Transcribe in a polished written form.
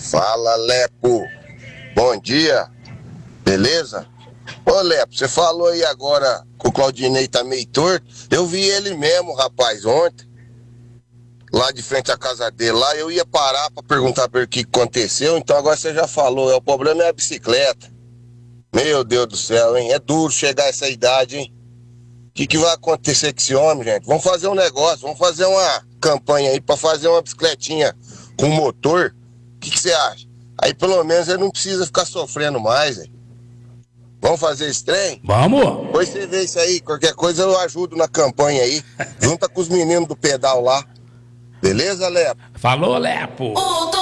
Fala, Lepo. Bom dia. Beleza? Ô, Lepo, você falou aí agora que o Claudinei tá meio torto. Eu vi ele mesmo, rapaz, ontem. Lá de frente à casa dele. Lá eu ia parar pra perguntar pra ele o que aconteceu. Então agora você já falou. O problema é a bicicleta. Meu Deus do céu, hein? É duro chegar a essa idade, hein? O que vai acontecer com esse homem, gente? Vamos fazer um negócio. Vamos fazer uma campanha aí pra fazer uma bicicletinha com motor. O que você acha? Aí pelo menos ele não precisa ficar sofrendo mais, hein? Vamos fazer esse trem? Vamos! Depois você vê isso aí, qualquer coisa eu ajudo na campanha aí. Junta com os meninos do pedal lá. Beleza, Lepo? Falou, Lepo!